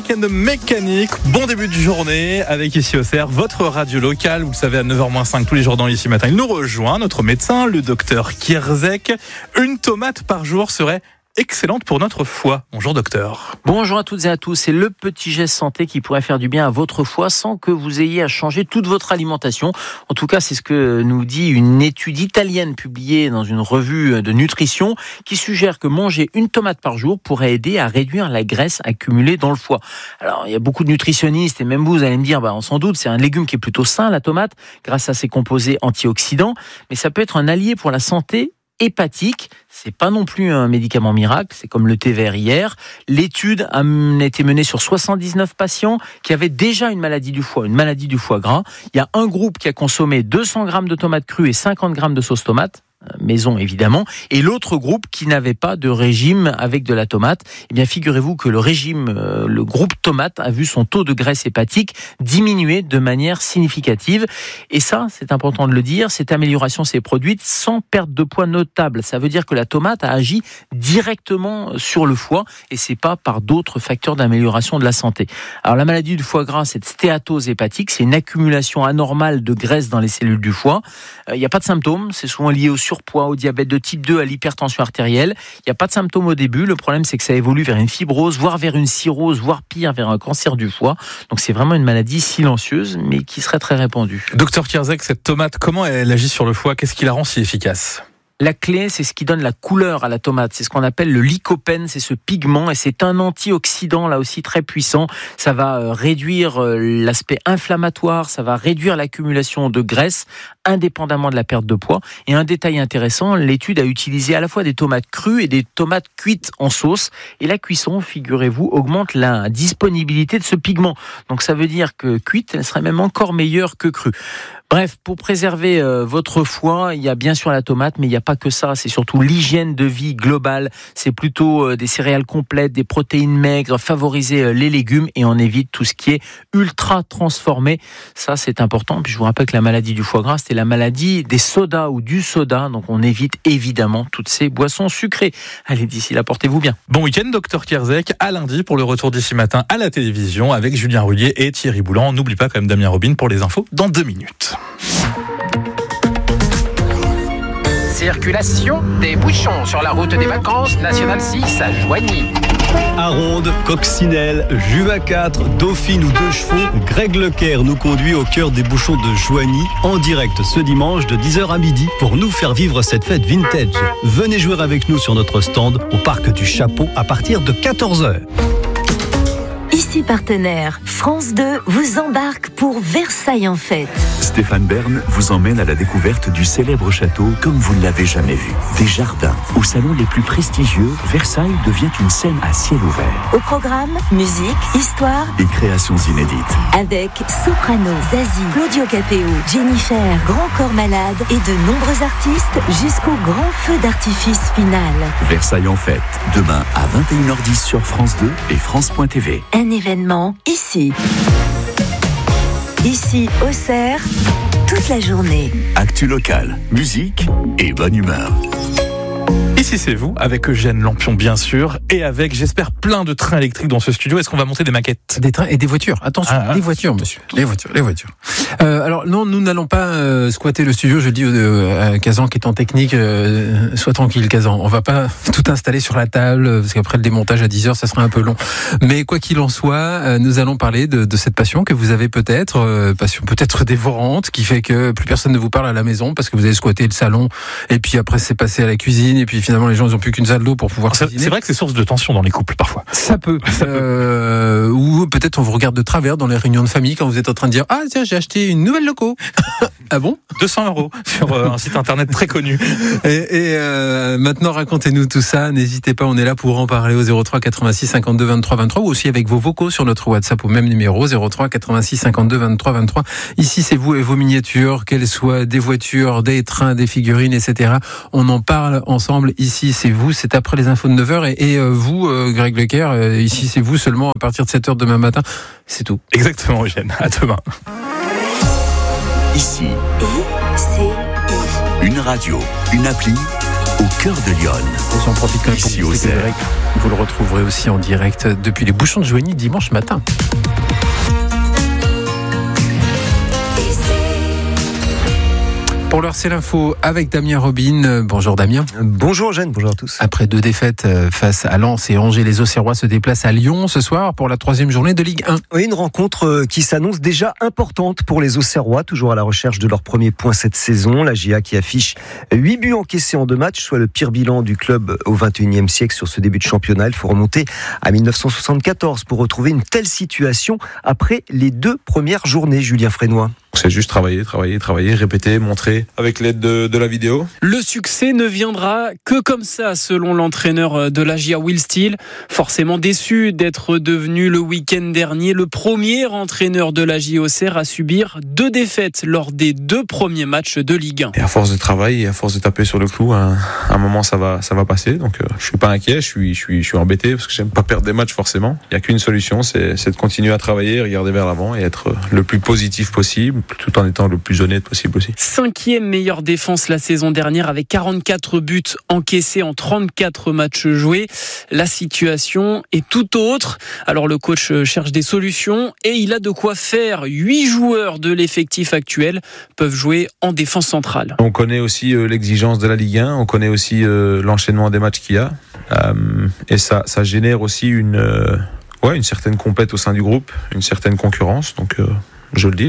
week-end mécanique. Bon début de journée avec ici Auxerre, votre radio locale. Vous le savez, à 9h-5 tous les jours dans l'Ici Matin. Il nous rejoint, notre médecin, le docteur Kierzek. Une tomate par jour serait excellente pour notre foie. Bonjour docteur. Bonjour à toutes et à tous. C'est le petit geste santé qui pourrait faire du bien à votre foie sans que vous ayez à changer toute votre alimentation. En tout cas, c'est ce que nous dit une étude italienne publiée dans une revue de nutrition qui suggère que manger une tomate par jour pourrait aider à réduire la graisse accumulée dans le foie. Alors, il y a beaucoup de nutritionnistes et même vous allez me dire, on s'en doute, c'est un légume qui est plutôt sain, la tomate, grâce à ses composés antioxydants, mais ça peut être un allié pour la santé hépatique. C'est pas non plus un médicament miracle, c'est comme le thé vert hier. L'étude a été menée sur 79 patients qui avaient déjà une maladie du foie gras. Il y a un groupe qui a consommé 200 grammes de tomates crues et 50 grammes de sauce tomate, maison évidemment, et l'autre groupe qui n'avait pas de régime avec de la tomate. Eh bien, figurez-vous que le groupe tomate a vu son taux de graisse hépatique diminuer de manière significative. Et ça, c'est important de le dire, cette amélioration s'est produite sans perte de poids notable. Ça veut dire que la tomate a agi directement sur le foie et c'est pas par d'autres facteurs d'amélioration de la santé. Alors, la maladie du foie gras, cette stéatose hépatique, c'est une accumulation anormale de graisse dans les cellules du foie. Il n'y a pas de symptômes, c'est souvent lié au surpoids, au diabète de type 2, à l'hypertension artérielle. Il n'y a pas de symptômes au début. Le problème, c'est que ça évolue vers une fibrose, voire vers une cirrhose, voire pire, vers un cancer du foie. Donc, c'est vraiment une maladie silencieuse, mais qui serait très répandue. Docteur Kierzek, cette tomate, comment elle agit sur le foie ? Qu'est-ce qui la rend si efficace ? La clé, c'est ce qui donne la couleur à la tomate. C'est ce qu'on appelle le lycopène, c'est ce pigment et c'est un antioxydant là aussi très puissant. Ça va réduire l'aspect inflammatoire, ça va réduire l'accumulation de graisse indépendamment de la perte de poids. Et un détail intéressant, l'étude a utilisé à la fois des tomates crues et des tomates cuites en sauce. Et la cuisson, figurez-vous, augmente la disponibilité de ce pigment. Donc ça veut dire que cuite, elle serait même encore meilleure que crue. Bref, pour préserver votre foie, il y a bien sûr la tomate, mais il n'y a pas que ça. C'est surtout l'hygiène de vie globale. C'est plutôt des céréales complètes, des protéines maigres, favoriser les légumes et on évite tout ce qui est ultra transformé. Ça, c'est important. Puis je vous rappelle que la maladie du foie gras, c'est la maladie des sodas ou du soda. Donc on évite évidemment toutes ces boissons sucrées. Allez, d'ici là, portez-vous bien. Bon week-end, docteur Kierzek. À lundi pour le retour d'Ici Matin à la télévision avec Julien Roulier et Thierry Boulan. N'oublie pas quand même Damien Robin pour les infos dans 2 minutes. Circulation des bouchons sur la route des vacances Nationale 6 à Joigny. Aronde, Coccinelle, Juva 4, Dauphine ou 2 chevaux, Greg Leclerc nous conduit au cœur des bouchons de Joigny en direct ce dimanche de 10h à midi pour nous faire vivre cette fête vintage. Venez jouer avec nous sur notre stand au Parc du Chapeau à partir de 14h. Ici partenaire, France 2 vous embarque pour Versailles en fête. Stéphane Bern vous emmène à la découverte du célèbre château comme vous ne l'avez jamais vu. Des jardins, aux salons les plus prestigieux, Versailles devient une scène à ciel ouvert. Au programme, musique, histoire et créations inédites. Avec Soprano, Zazie, Claudio Capéo, Jennifer, Grand Corps Malade et de nombreux artistes jusqu'au grand feu d'artifice final. Versailles en fête, demain à 21h10 sur France 2 et France.tv. Un événement ici. Ici, Auxerre, toute la journée. Actu locale, musique et bonne humeur. Ici c'est vous, avec Eugène Lampion bien sûr, et avec, j'espère, plein de trains électriques dans ce studio. Est-ce qu'on va monter des maquettes ? Des trains et des voitures, attention, des voitures monsieur, les voitures. Alors non, nous n'allons pas squatter le studio, je dis à Kazan qui est en technique, sois tranquille Kazan, on va pas tout installer sur la table, parce qu'après le démontage à 10h ça serait un peu long. Mais quoi qu'il en soit, nous allons parler de cette passion que vous avez peut-être, passion peut-être dévorante, qui fait que plus personne ne vous parle à la maison, parce que vous avez squatté le salon, et puis après c'est passé à la cuisine, et puis finalement les gens ils ont plus qu'une salle d'eau pour pouvoir cuisiner. C'est vrai que c'est source de tension dans les couples parfois. Ça peut. Ou peut-être on vous regarde de travers dans les réunions de famille quand vous êtes en train de dire ah tiens j'ai acheté une nouvelle loco. Ah bon ? 200 € sur un site internet très connu. Et maintenant racontez-nous tout ça. N'hésitez pas, on est là pour en parler au 03 86 52 23 23 ou aussi avec vos vocaux sur notre WhatsApp au même numéro 03 86 52 23 23. Ici c'est vous et vos miniatures, qu'elles soient des voitures, des trains, des figurines, etc. On en parle ensemble. Ici c'est vous, c'est après les infos de 9h et vous Greg Leclerc, ici c'est vous seulement à partir de 7h demain matin. C'est tout. Exactement Eugène, à demain. Ici, une radio, une appli au cœur de Lyon. J'en profite quand même pour Ici, vous au expliquer, Cerf. Greg. Vous le retrouverez aussi en direct depuis les Bouchons de Joigny dimanche matin. Pour l'heure, c'est l'info avec Damien Robin. Bonjour Damien. Bonjour Jeanne, bonjour à tous. Après 2 défaites face à Lens et Angers, les Auxerrois se déplacent à Lyon ce soir pour la 3e journée de Ligue 1. Oui, une rencontre qui s'annonce déjà importante pour les Auxerrois, toujours à la recherche de leur premier point cette saison. La GIA qui affiche 8 buts encaissés en 2 matchs, soit le pire bilan du club au XXIe siècle sur ce début de championnat. Il faut remonter à 1974 pour retrouver une telle situation après les 2 premières journées, Julien Frénois. C'est juste travailler, répéter, montrer avec l'aide de la vidéo. Le succès ne viendra que comme ça, selon l'entraîneur de la GIA, Will Steele. Forcément déçu d'être devenu le week-end dernier le premier entraîneur de la GIA Auxerre à subir 2 défaites lors des 2 premiers matchs de Ligue 1. Et à force de travail et à force de taper sur le clou, à un moment ça va passer. Donc je suis pas inquiet, je suis embêté parce que j'aime pas perdre des matchs forcément. Il y a qu'une solution, c'est de continuer à travailler, regarder vers l'avant et être le plus positif possible, tout en étant le plus honnête possible aussi. 5e meilleure défense la saison dernière avec 44 buts encaissés en 34 matchs joués. La situation est tout autre. Alors le coach cherche des solutions et il a de quoi faire. 8 joueurs de l'effectif actuel peuvent jouer en défense centrale. On connaît aussi l'exigence de la Ligue 1, on connaît aussi l'enchaînement des matchs qu'il y a. Et ça génère aussi une certaine compète au sein du groupe, une certaine concurrence. Donc je le dis,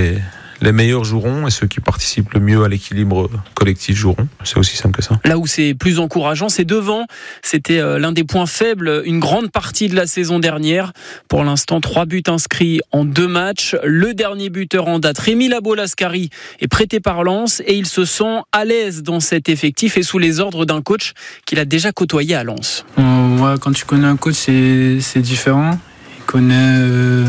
les meilleurs joueront et ceux qui participent le mieux à l'équilibre collectif joueront. C'est aussi simple que ça. Là où c'est plus encourageant, c'est devant. C'était l'un des points faibles, une grande partie de la saison dernière. Pour l'instant, 3 buts inscrits en 2 matchs. Le dernier buteur en date, Rémi Labo-Lascari, est prêté par Lens et il se sent à l'aise dans cet effectif et sous les ordres d'un coach qu'il a déjà côtoyé à Lens. Quand tu connais un coach, c'est différent. Il connaît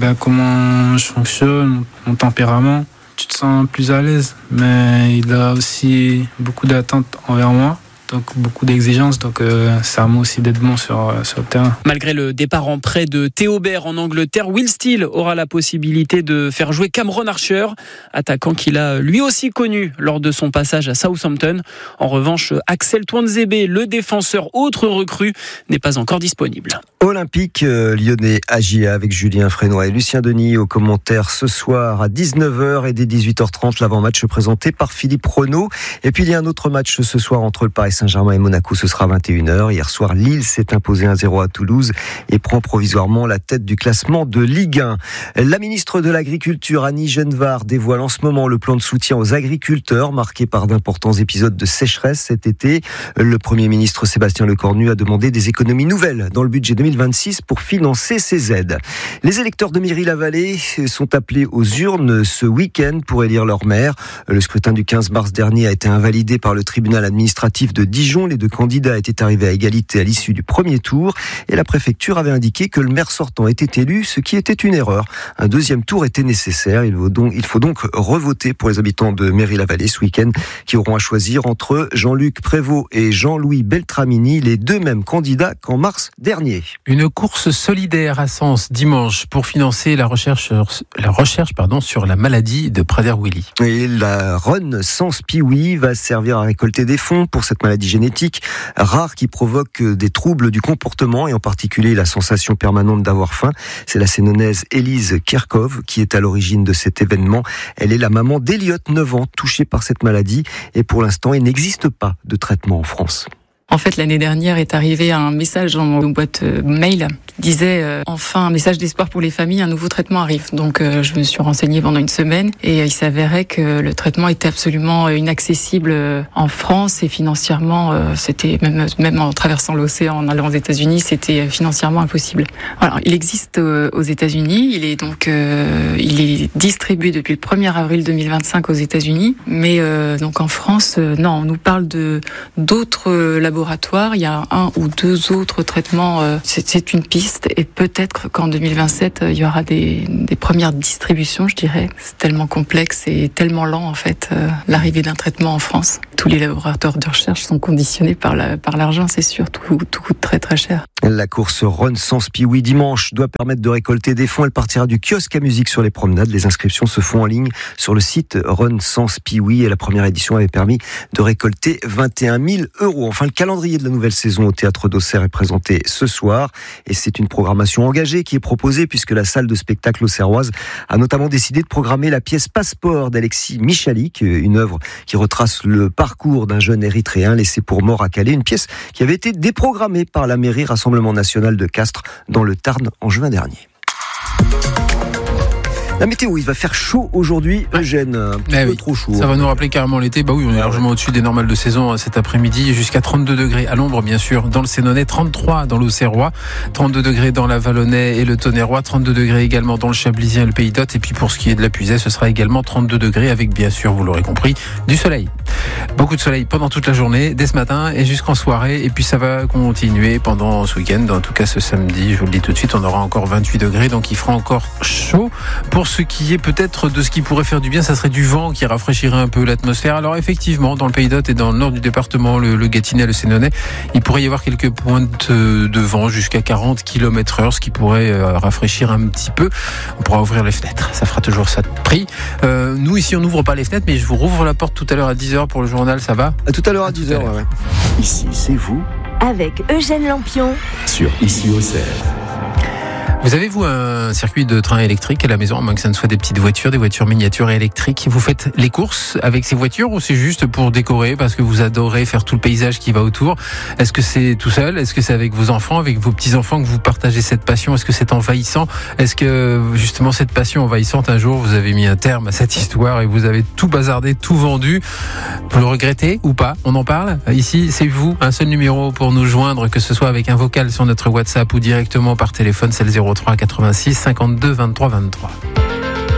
comment je fonctionne, mon tempérament. Tu te sens plus à l'aise, mais il a aussi beaucoup d'attentes envers moi. Donc beaucoup d'exigences, donc ça a moi aussi d'être bon sur le terrain. Malgré le départ en prêt de Theo Bair en Angleterre, Will Steele aura la possibilité de faire jouer Cameron Archer, attaquant qu'il a lui aussi connu lors de son passage à Southampton. En revanche, Axel Tuanzebe, le défenseur autre recrue, n'est pas encore disponible. Olympique lyonnais à GIA avec Julien Frénois et Lucien Denis aux commentaires ce soir à 19h et dès 18h30, l'avant-match présenté par Philippe Renaud. Et puis il y a un autre match ce soir entre le Paris Saint-Germain et Monaco, ce sera 21h. Hier soir, Lille s'est imposé 1-0 à Toulouse et prend provisoirement la tête du classement de Ligue 1. La ministre de l'Agriculture, Annie Genevard, dévoile en ce moment le plan de soutien aux agriculteurs, marqué par d'importants épisodes de sécheresse cet été. Le Premier ministre Sébastien Lecornu a demandé des économies nouvelles dans le budget 2026 pour financer ces aides. Les électeurs de Mireille-la-Vallée sont appelés aux urnes ce week-end pour élire leur maire. Le scrutin du 15 mars dernier a été invalidé par le tribunal administratif de Dijon. Les 2 candidats étaient arrivés à égalité à l'issue du premier tour et la préfecture avait indiqué que le maire sortant était élu, ce qui était une erreur. Un 2e tour était nécessaire. Il faut donc revoter pour les habitants de Mireille-la-Vallée ce week-end qui auront à choisir entre Jean-Luc Prévost et Jean-Louis Beltramini, les 2 mêmes candidats qu'en mars dernier. Une course solidaire à Sens dimanche pour financer la recherche sur la maladie de Prader-Willi. Et la Run Sens Piwi va servir à récolter des fonds pour cette maladie génétique rare qui provoque des troubles du comportement et en particulier la sensation permanente d'avoir faim. C'est la Sénonaise Élise Kerkov qui est à l'origine de cet événement. Elle est la maman d'Eliott, 9 ans, touchée par cette maladie et pour l'instant, il n'existe pas de traitement en France. En fait, l'année dernière est arrivé un message dans mon boîte mail qui disait enfin un message d'espoir pour les familles, un nouveau traitement arrive. Donc je me suis renseignée pendant une semaine et il s'avérait que le traitement était absolument inaccessible en France et financièrement c'était même en traversant l'océan en allant aux États-Unis, c'était financièrement impossible. Alors, il existe aux États-Unis, il est distribué depuis le 1er avril 2025 aux États-Unis, mais donc en France non, on nous parle d'autres laboratoires, il y a 1 ou 2 autres traitements, c'est une piste et peut-être qu'en 2027 il y aura des premières distributions, je dirais. C'est tellement complexe et tellement lent en fait l'arrivée d'un traitement en France. tous les laboratoires de recherche sont conditionnés par l'argent, c'est sûr. Tout coûte très très cher. La course Run sans Spiwi dimanche doit permettre de récolter des fonds. Elle partira du kiosque à musique sur les promenades. Les inscriptions se font en ligne sur le site Run sans Spiwi et la première édition avait permis de récolter 21 000 €. Enfin, le calendrier de la nouvelle saison au Théâtre d'Auxerre est présenté ce soir et c'est une programmation engagée qui est proposée puisque la salle de spectacle auxerroise a notamment décidé de programmer la pièce Passeport d'Alexis Michalik, une œuvre qui retrace le parcours d'un jeune érythréen laissé pour mort à Calais, une pièce qui avait été déprogrammée par la mairie Rassemblement national de Castres dans le Tarn en juin dernier. La météo, il va faire chaud aujourd'hui, Eugène. Un petit peu trop chaud. Ça va nous rappeler carrément l'été. Bah oui, on est largement au-dessus des normales de saison cet après-midi. Jusqu'à 32 degrés à l'ombre, bien sûr, dans le Sénonais, 33 dans l'Auxerrois, 32 degrés dans la Vallonnais et le Tonnerrois, 32 degrés également dans le Chablisien et le Pays d'Hôte. Et puis pour ce qui est de la Puisaye, ce sera également 32 degrés avec, bien sûr, vous l'aurez compris, du soleil. Beaucoup de soleil pendant toute la journée, dès ce matin et jusqu'en soirée. Et puis ça va continuer pendant ce week-end. En tout cas, ce samedi, je vous le dis tout de suite, on aura encore 28 degrés. Donc il fera encore chaud. Pour ce qui est peut-être de ce qui pourrait faire du bien, ça serait du vent qui rafraîchirait un peu l'atmosphère. Alors effectivement, dans le Pays d'Hôte et dans le nord du département, le Gâtinais, le Sénonais, il pourrait y avoir quelques pointes de vent jusqu'à 40 km/h, ce qui pourrait rafraîchir un petit peu. On pourra ouvrir les fenêtres, ça fera toujours ça de prix. Nous ici, on n'ouvre pas les fenêtres, mais je vous rouvre la porte tout à l'heure à 10h pour le journal, ça va ? À tout à l'heure à 10h, ouais. Ici, c'est vous Avec Eugène Lampion sur Ici Auxerre. Vous avez, vous, un circuit de train électrique à la maison, à moins que ça ne soit des petites voitures, des voitures miniatures et électriques. Vous faites les courses avec ces voitures ou c'est juste pour décorer parce que vous adorez faire tout le paysage qui va autour ? Est-ce que c'est tout seul ? Est-ce que c'est avec vos enfants, avec vos petits-enfants que vous partagez cette passion ? Est-ce que c'est envahissant ? Est-ce que, justement, cette passion envahissante, un jour, vous avez mis un terme à cette histoire et vous avez tout bazardé, tout vendu ? Vous le regrettez ou pas ? On en parle ? Ici, c'est vous, un seul numéro pour nous joindre, que ce soit avec un vocal sur notre WhatsApp ou directement par téléphone, c'est le 03 86 52 23 23.